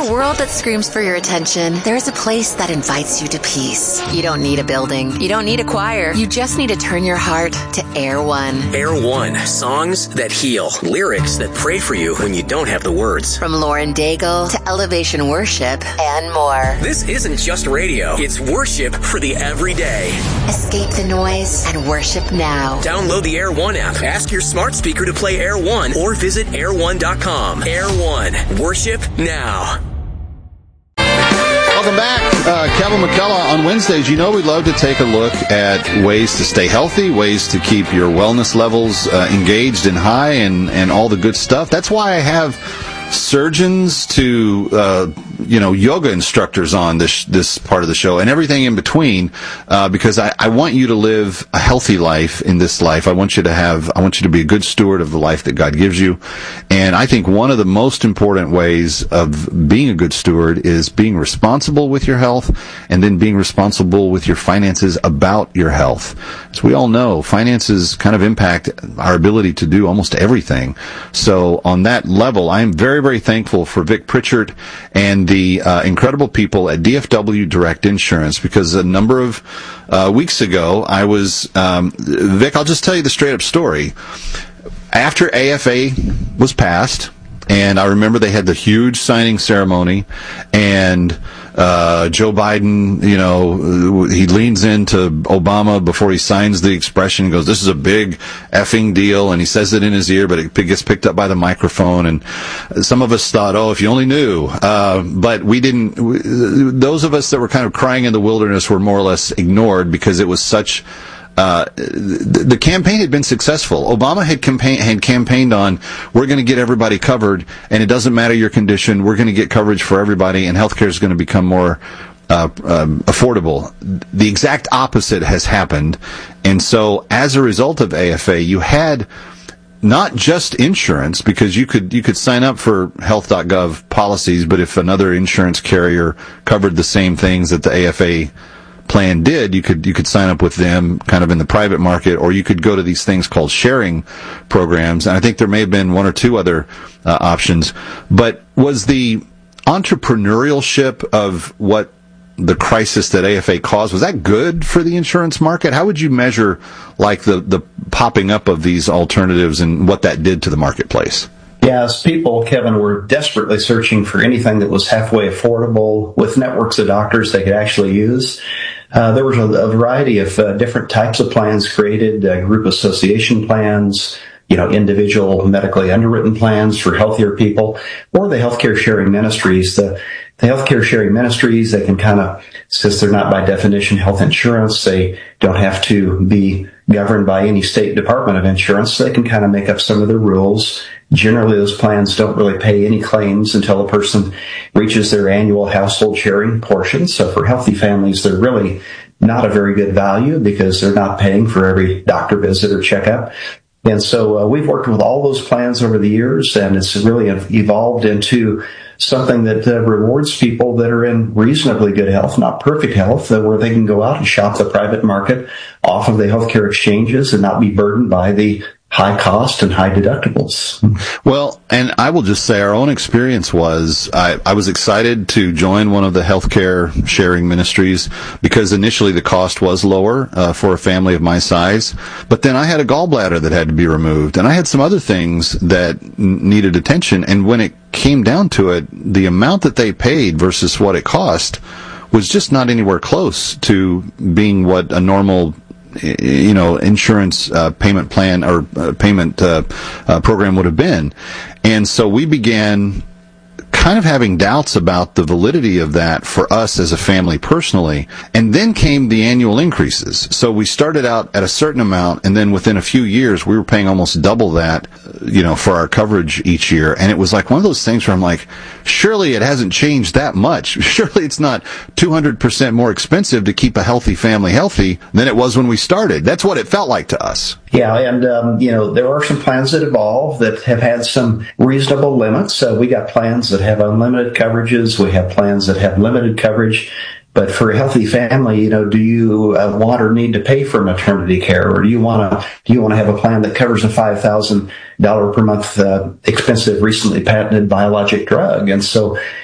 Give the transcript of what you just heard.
a world that screams for your attention, there's a place that invites you to peace. You don't need a building. You don't need a choir. You just need to turn your heart to Air One. Air One. Songs that heal. Lyrics that pray for you when you don't have the words. From Lauren Daigle to Elevation Worship and more. This isn't just radio. It's worship for the everyday. Escape the noise and worship now. Download the Air One app. Ask your smart speaker to play Air One or visit air1.com. Air One. Worship now. Welcome back. Kevin McCullough on Wednesdays. You know we love to take a look at ways to stay healthy, ways to keep your wellness levels engaged and high and all the good stuff. That's why I have surgeons to yoga instructors on this part of the show and everything in between, because I want you to live a healthy life in this life. I want you to be a good steward of the life that God gives you. And I think one of the most important ways of being a good steward is being responsible with your health and then being responsible with your finances about your health. As we all know, finances kind of impact our ability to do almost everything. So on that level, I am very, very thankful for Vic Pritchard and the incredible people at DFW Direct Insurance, because a number of weeks ago, I was, Vic, I'll just tell you the straight up story. After AFA was passed, and I remember they had the huge signing ceremony, and Joe Biden, he leans into Obama before he signs the expression and goes, "This is a big effing deal," and he says it in his ear, but it gets picked up by the microphone, and some of us thought, oh, if you only knew, but we didn't. Those of us that were kind of crying in the wilderness were more or less ignored because it was such. The campaign had been successful. Obama had campaigned on, we're going to get everybody covered, and it doesn't matter your condition, we're going to get coverage for everybody, and healthcare is going to become more affordable. The exact opposite has happened, and so as a result of AFA, you had not just insurance, because you could sign up for health.gov policies, but if another insurance carrier covered the same things that the AFA plan did, you could sign up with them kind of in the private market, or you could go to these things called sharing programs. And I think there may have been one or two other options. But was the entrepreneurship of what the crisis that AFA caused, was that good for the insurance market? How would you measure like the popping up of these alternatives and what that did to the marketplace? Yes, people, Kevin, were desperately searching for anything that was halfway affordable with networks of doctors they could actually use. There was a variety of different types of plans created, group association plans, individual medically underwritten plans for healthier people, or the healthcare sharing ministries. The healthcare sharing ministries, they can kind of, since they're not by definition health insurance, they don't have to be governed by any state department of insurance. So they can kind of make up some of the rules. Generally, those plans don't really pay any claims until a person reaches their annual household sharing portion. So for healthy families, they're really not a very good value because they're not paying for every doctor visit or checkup. And so we've worked with all those plans over the years, and it's really evolved into something that rewards people that are in reasonably good health, not perfect health, where they can go out and shop the private market off of the healthcare exchanges and not be burdened by the high cost and high deductibles. Well, and I will just say our own experience was I was excited to join one of the healthcare sharing ministries because initially the cost was lower for a family of my size, but then I had a gallbladder that had to be removed, and I had some other things that needed attention, and when it came down to it, the amount that they paid versus what it cost was just not anywhere close to being what a normal insurance payment plan or payment program would have been. And so we began kind of having doubts about the validity of that for us as a family personally. And then came the annual increases. So we started out at a certain amount, and then within a few years, we were paying almost double that, for our coverage each year. And it was like one of those things where I'm like, surely it hasn't changed that much. Surely it's not 200% more expensive to keep a healthy family healthy than it was when we started. That's what it felt like to us. Yeah, and, there are some plans that evolve that have had some reasonable limits. We got plans that have unlimited coverages. We have plans that have limited coverage. But for a healthy family, do you want or need to pay for maternity care, or do you want to have a plan that covers a $5,000 per month expensive, recently patented biologic drug? And so